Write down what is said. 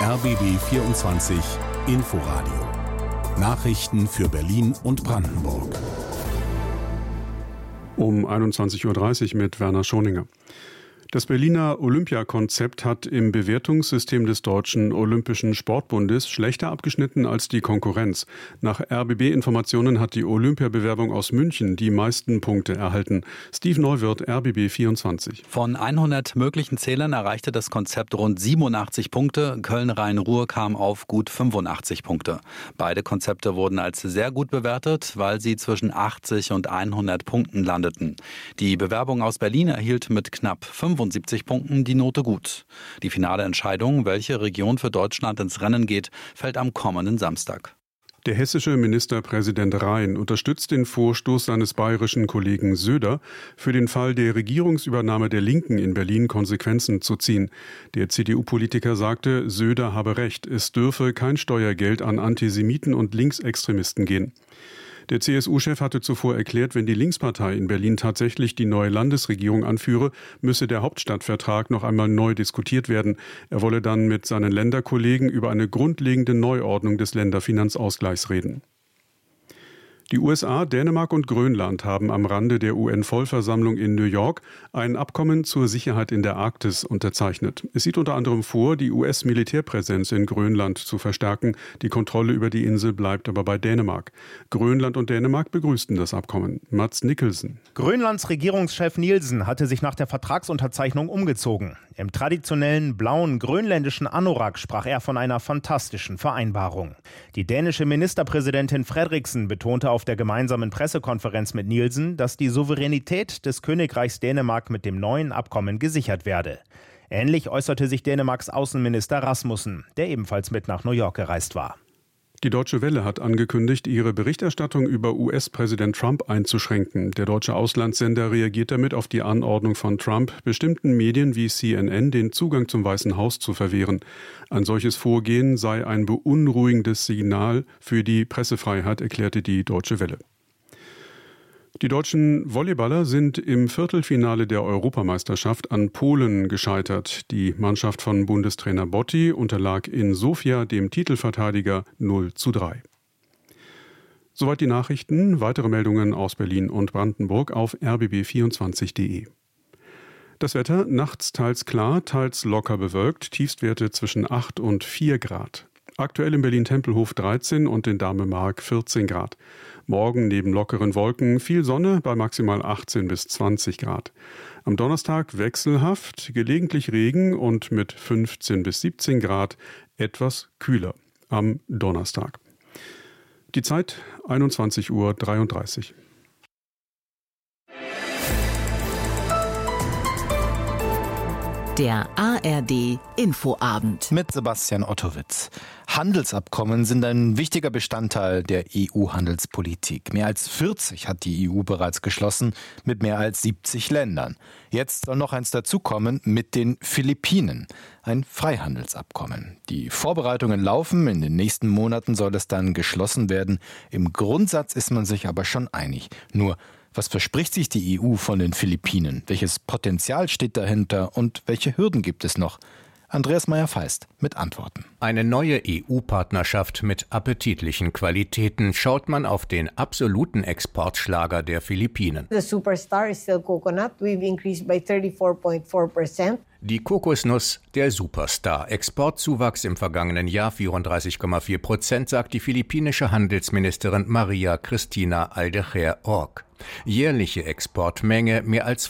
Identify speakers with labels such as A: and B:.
A: RBB 24 Inforadio. Nachrichten für Berlin und Brandenburg.
B: Um 21.30 Uhr mit Werner Schoninger. Das Berliner Olympiakonzept hat im Bewertungssystem des Deutschen Olympischen Sportbundes schlechter abgeschnitten als die Konkurrenz. Nach RBB-Informationen hat die Olympiabewerbung aus München die meisten Punkte erhalten. Steve Neuwirth, RBB 24.
C: Von 100 möglichen Zählern erreichte das Konzept rund 87 Punkte. Köln-Rhein-Ruhr kam auf gut 85 Punkte. Beide Konzepte wurden als sehr gut bewertet, weil sie zwischen 80 und 100 Punkten landeten. Die Bewerbung aus Berlin erhielt mit knapp 75 Punkten die Note gut. Die finale Entscheidung, welche Region für Deutschland ins Rennen geht, fällt am kommenden Samstag.
B: Der hessische Ministerpräsident Rhein unterstützt den Vorstoß seines bayerischen Kollegen Söder, für den Fall der Regierungsübernahme der Linken in Berlin Konsequenzen zu ziehen. Der CDU-Politiker sagte, Söder habe recht, es dürfe kein Steuergeld an Antisemiten und Linksextremisten gehen. Der CSU-Chef hatte zuvor erklärt, wenn die Linkspartei in Berlin tatsächlich die neue Landesregierung anführe, müsse der Hauptstadtvertrag noch einmal neu diskutiert werden. Er wolle dann mit seinen Länderkollegen über eine grundlegende Neuordnung des Länderfinanzausgleichs reden. Die USA, Dänemark und Grönland haben am Rande der UN-Vollversammlung in New York ein Abkommen zur Sicherheit in der Arktis unterzeichnet. Es sieht unter anderem vor, die US-Militärpräsenz in Grönland zu verstärken. Die Kontrolle über die Insel bleibt aber bei Dänemark. Grönland und Dänemark begrüßten das Abkommen. Mads Nicholson.
D: Grönlands Regierungschef Nielsen hatte sich nach der Vertragsunterzeichnung umgezogen. Im traditionellen blauen grönländischen Anorak sprach er von einer fantastischen Vereinbarung. Die dänische Ministerpräsidentin Frederiksen betonte auf der gemeinsamen Pressekonferenz mit Nielsen, dass die Souveränität des Königreichs Dänemark mit dem neuen Abkommen gesichert werde. Ähnlich äußerte sich Dänemarks Außenminister Rasmussen, der ebenfalls mit nach New York gereist war.
B: Die Deutsche Welle hat angekündigt, ihre Berichterstattung über US-Präsident Trump einzuschränken. Der deutsche Auslandssender reagiert damit auf die Anordnung von Trump, bestimmten Medien wie CNN den Zugang zum Weißen Haus zu verwehren. Ein solches Vorgehen sei ein beunruhigendes Signal für die Pressefreiheit, erklärte die Deutsche Welle. Die deutschen Volleyballer sind im Viertelfinale der Europameisterschaft an Polen gescheitert. Die Mannschaft von Bundestrainer Botti unterlag in Sofia dem Titelverteidiger 0:3. Soweit die Nachrichten. Weitere Meldungen aus Berlin und Brandenburg auf rbb24.de. Das Wetter nachts teils klar, teils locker bewölkt, Tiefstwerte zwischen 8 und 4 Grad. Aktuell in Berlin-Tempelhof 13 und in Damemark 14 Grad. Morgen neben lockeren Wolken viel Sonne bei maximal 18 bis 20 Grad. Am Donnerstag wechselhaft, gelegentlich Regen und mit 15 bis 17 Grad etwas kühler am Donnerstag. Die Zeit 21:33 Uhr.
E: Der ARD Infoabend
F: mit Sebastian Ottowitz. Handelsabkommen sind ein wichtiger Bestandteil der EU-Handelspolitik. Mehr als 40 hat die EU bereits geschlossen mit mehr als 70 Ländern. Jetzt soll noch eins dazukommen mit den Philippinen. Ein Freihandelsabkommen. Die Vorbereitungen laufen. In den nächsten Monaten soll es dann geschlossen werden. Im Grundsatz ist man sich aber schon einig. Nur was verspricht sich die EU von den Philippinen? Welches Potenzial steht dahinter und welche Hürden gibt es noch? Andreas Meyer-Feist mit Antworten.
G: Eine neue EU-Partnerschaft mit appetitlichen Qualitäten. Schaut man auf den absoluten Exportschlager der Philippinen.
H: The superstar is still coconut. We've increased by 34.4%.
G: Die Kokosnuss, der Superstar. Exportzuwachs im vergangenen Jahr 34,4%, sagt die philippinische Handelsministerin Maria Cristina Aldejer Orc. Jährliche Exportmenge mehr als